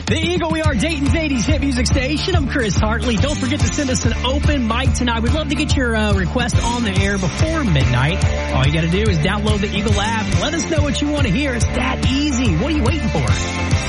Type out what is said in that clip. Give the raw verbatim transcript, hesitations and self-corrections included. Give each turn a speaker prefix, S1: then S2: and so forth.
S1: The Eagle, we are Dayton's eighties hit music station. I'm Chris Hartley. Don't forget to send us an open mic tonight. We'd love to get your uh, request on the air before midnight. All you got to do is download the Eagle app. Let us know what you want to hear. It's that easy. What are you waiting for?